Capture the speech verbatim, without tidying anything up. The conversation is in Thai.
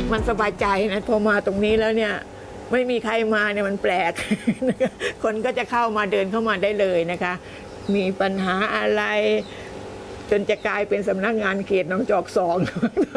มันสบายใจนะพอมาตรงนี้แล้วเนี่ยไม่มีใครมาเนี่ยมันแปลก คนก็จะเข้ามาเดินเข้ามาได้เลยนะคะมีปัญหาอะไรจนจะกลายเป็นสำนักงานเขตหนองจอกสอง